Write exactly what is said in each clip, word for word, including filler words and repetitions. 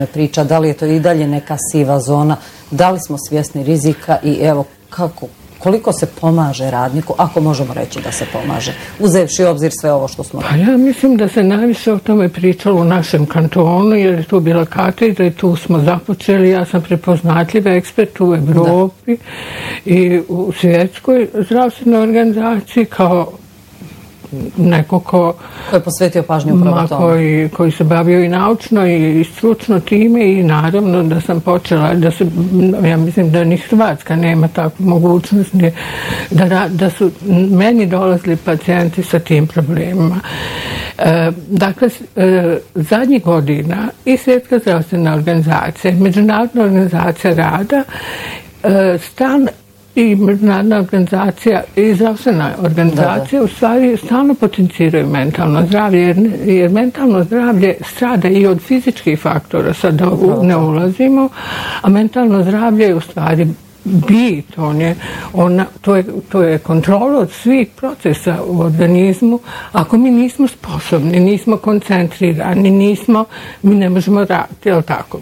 priča, da li je to i dalje neka siva zona, da li smo svjesni rizika i evo kako, koliko se pomaže radniku, ako možemo reći da se pomaže, uzevši obzir sve ovo što smo rekli? Pa ja mislim da se najviše o tome pričalo u našem kantonu, jer je tu bila katedra i tu smo započeli. Ja sam prepoznatljiv ekspert u Evropi da. I u svjetskoj zdravstvenoj organizaciji kao neko ko koji je posvetio pažnju upravo tome. Koji, koji se bavio i naučno i stručno time i naravno da sam počela, da se, ja mislim da ni Hrvatska nema takvu mogućnost da, da su meni dolazili pacijenti sa tim problemima. E, dakle, e, zadnjih godina i Svjetska zdravstvena organizacija, Međunarodna organizacija rada, e, stan i međunarodna organizacija i zdravstvena organizacija da, da. u stvari stalno potenciraju mentalno zdravlje, jer, jer mentalno zdravlje strada i od fizičkih faktora, sad da ne ulazimo, a mentalno zdravlje je u stvari bit, on je, ona, to, je, to je kontrola od svih procesa u organizmu. Ako mi nismo sposobni, nismo koncentrirani, nismo, mi ne možemo raditi, je li tako?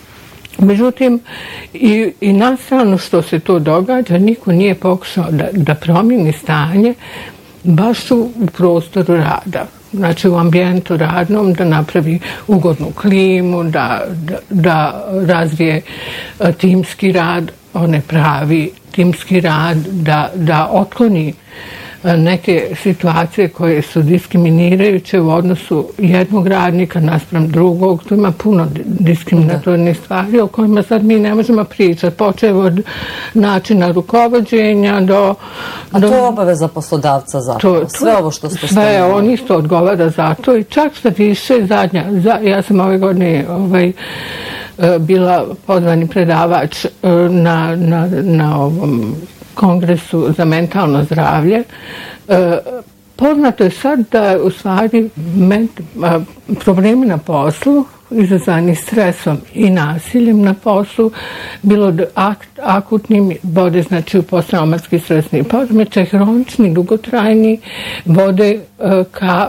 Međutim, i, i na stranu što se to događa, niko nije pokušao da, da promijeni stanje baš u prostoru rada. Znači u ambijentu radnom, da napravi ugodnu klimu, da, da, da razvije timski rad, one pravi timski rad, da, da otkloni neke situacije koje su diskriminirajuće u odnosu jednog radnika naspram drugog. Tu ima puno diskriminatornih stvari o kojima sad mi ne možemo pričati. Počev od načina rukovođenja do... A to je obaveza poslodavca zapravo. Sve ovo što ste spomenuli. Sve, on isto odgovara za to i čak što više zadnja. Ja sam ove godine ovaj, bila pozvani predavač na, na, na ovom Kongresu za mentalno zdravlje. E, poznato je sad da u stvari ment, a, problemi na poslu izazvani stresom i nasiljem na poslu, bilo ak, akutnim, vode znači u posttraumatski stresni poremećaj, hronični, dugotrajni, vode a, ka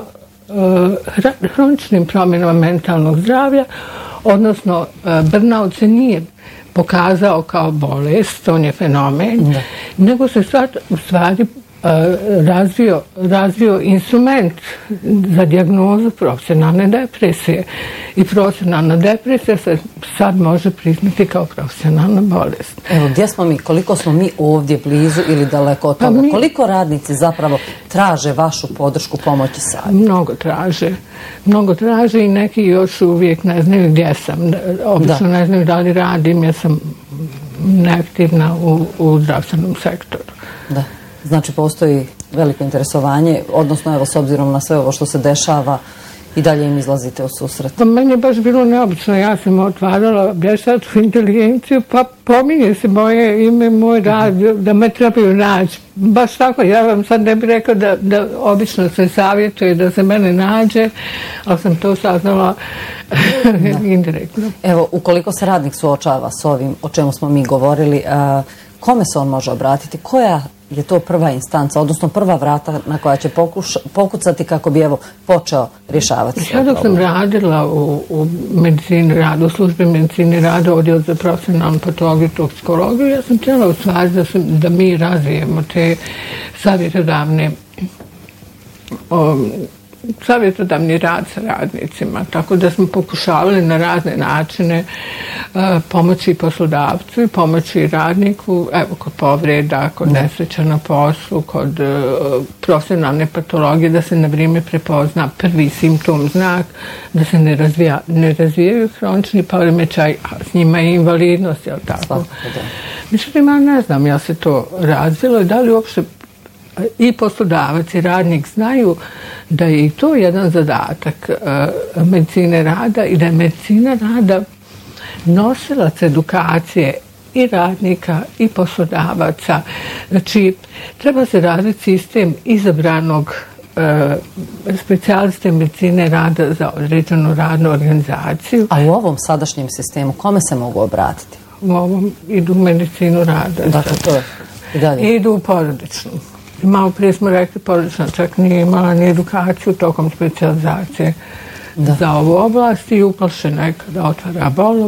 a, hroničnim promjenama mentalnog zdravlja, odnosno a, burnout se nije pokazao kao bolest, on je fenomen, da. Nego se sad u stvari uh, razvio, razvio instrument za dijagnozu profesionalne depresije. I profesionalna depresija se sad može priznati kao profesionalna bolest. Evo, gdje smo mi? Koliko smo mi ovdje blizu ili daleko od toga? Pa mi, koliko radnici zapravo traže vašu podršku, pomoć i savjet? Mnogo traže. Mnogo traže i neki još uvijek ne znaju gdje sam. Obično da. Ne znaju da li radim, jer sam neaktivna u, u zdravstvenom sektoru. Da. Znači postoji veliko interesovanje, odnosno evo s obzirom na sve ovo što se dešava i dalje im izlazite u susret. Pa meni je baš bilo neobično, ja sam otvarala vještačku inteligenciju, pa pominje se moje ime, moj rad, da me trebaju naći. Baš tako, ja vam sad ne bih rekao da, da obično se savjetuje da se mene nađe, ali sam to saznala indirektno. Evo, ukoliko se radnik suočava s ovim o čemu smo mi govorili, a, kome se on može obratiti? Koja je to prva instanca, odnosno prva vrata na koja će pokuša, pokucati kako bi evo počeo rješavati sve ja dok sam radila u, u medicini rada, u službi medicini rada, odjel za profesionalnu patologiju i toksikologiju, ja sam htjela u stvari da, sam, da mi razvijemo te savjetodavne um, savjetodavni rad sa radnicima, tako da smo pokušavali na razne načine uh, pomoći poslodavcu i pomoći radniku, evo kod povreda, kod nesreća na poslu, kod uh, profesionalne patologije, da se na vrijeme prepozna prvi simptom, znak, da se ne, razvija, ne razvijaju hronični poremećaj, a s njima je invalidnost, jel tako? Međutim, ja ne znam, ja se to razvilo i da li uopšte i poslodavac i radnik znaju da je i to jedan zadatak uh, medicine rada i da je medicina rada nosilac edukacije i radnika i poslodavaca. Znači, treba se razviti sistem izabranog uh, specijaliste medicine rada za određenu radnu organizaciju. A u ovom sadašnjem sistemu kome se mogu obratiti? U ovom idu medicinu rada. Dakle, to je i dalje. Idu u porodičnu. Malo prije smo rekli, porodična čak nije imala ni edukaciju tokom specijalizacije da. Za ovu oblast i uplašena je kada otvara bolov.